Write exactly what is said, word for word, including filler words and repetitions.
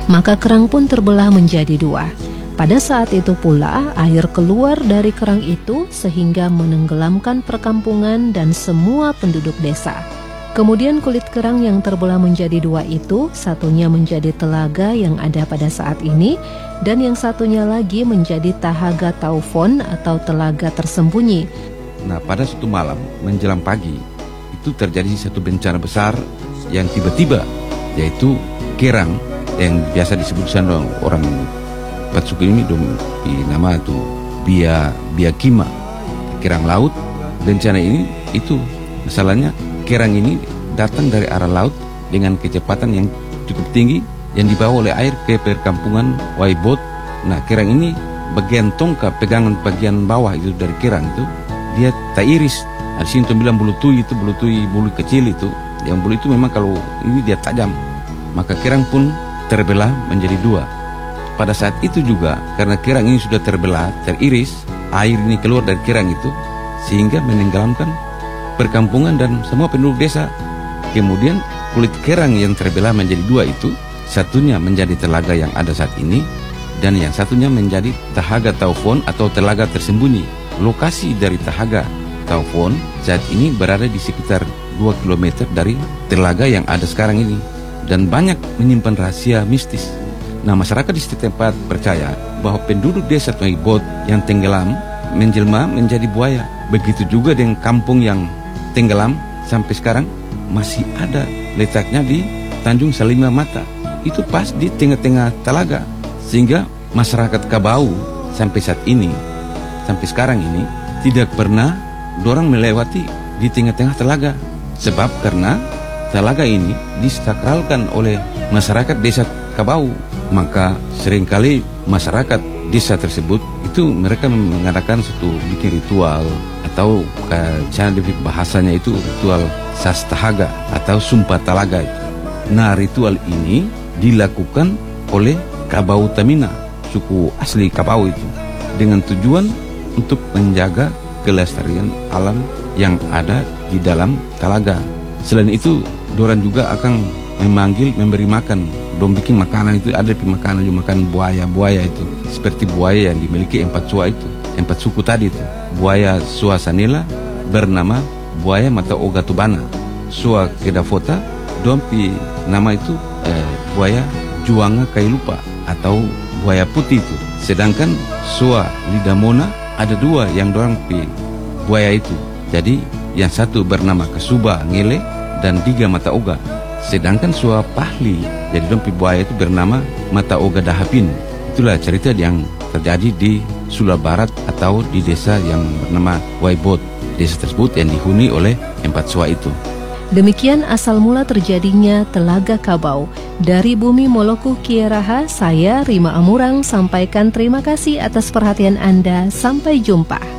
Maka kerang pun terbelah menjadi dua. Pada saat itu pula air keluar dari kerang itu sehingga menenggelamkan perkampungan dan semua penduduk desa. Kemudian kulit kerang yang terbelah menjadi dua itu, satunya menjadi telaga yang ada pada saat ini, dan yang satunya lagi menjadi Tahaga Taufon atau telaga tersembunyi. Nah, pada suatu malam menjelang pagi, itu terjadi satu bencana besar yang tiba-tiba, yaitu kerang yang biasa disebut sama orang Patsuku ini dong, di nama itu Bia Bia Kima, kerang laut. Bencana ini itu masalahnya kerang ini datang dari arah laut dengan kecepatan yang cukup tinggi yang dibawa oleh air ke perkampungan Waibot. Nah, kerang ini bagian tongkat pegangan bagian bawah itu dari kerang itu dia tak iris. Ada sini bilang bulu tui itu bulu tui bulu kecil itu, yang bulu itu memang kalau ini dia tajam. Maka kerang pun terbelah menjadi dua. Pada saat itu juga karena kerang ini sudah terbelah, teriris, air ini keluar dari kerang itu sehingga menenggelamkan perkampungan dan semua penduduk desa. Kemudian kulit kerang yang terbelah menjadi dua itu, satunya menjadi telaga yang ada saat ini dan yang satunya menjadi Tahaga Taufon atau telaga tersembunyi. Lokasi dari Tahaga Taufon saat ini berada di sekitar dua kilometer dari telaga yang ada sekarang ini dan banyak menyimpan rahasia mistis. Nah, masyarakat di setempat percaya bahwa penduduk desa Waibot yang tenggelam menjelma menjadi buaya. Begitu juga dengan kampung yang tenggelam sampai sekarang masih ada letaknya di Tanjung Salima Mata. Itu pas di tengah-tengah telaga. Sehingga masyarakat Kabau sampai saat ini, sampai sekarang ini tidak pernah dorang melewati di tengah-tengah telaga. Sebab karena telaga ini disakralkan oleh masyarakat desa Kabau. Maka seringkali masyarakat desa tersebut itu mereka mengadakan suatu bikin ritual atau cara bahasanya itu ritual sastahaga atau sumpah talaga. Nah, ritual ini dilakukan oleh Kabau Tamina, suku asli Kabau itu, dengan tujuan untuk menjaga kelestarian alam yang ada di dalam talaga. Selain itu, dorang juga akan memanggil, memberi makan. Dong bikin makanan itu, ada makanan juga makan buaya-buaya itu. Seperti buaya yang dimiliki empat sua itu, empat suku tadi itu. Buaya Sua Sanila bernama buaya mata oga tubana. Sua Kedafota, dompi nama itu eh, buaya Juanga Kailupa atau buaya putih itu. Sedangkan Sua Lidamona ada dua yang dorang pi buaya itu. Jadi yang satu bernama Kesuba Ngele dan Diga Mata Oga. Sedangkan Sua Pahli, jadi dompi buaya itu bernama Mata Oga Dahapin. Itulah cerita yang terjadi di Sula Barat atau di desa yang bernama Waibot. Desa tersebut yang dihuni oleh empat sua itu. Demikian asal mula terjadinya Telaga Kabau. Dari Bumi Moloku Kieraha, saya Rima Amurang sampaikan terima kasih atas perhatian Anda. Sampai jumpa.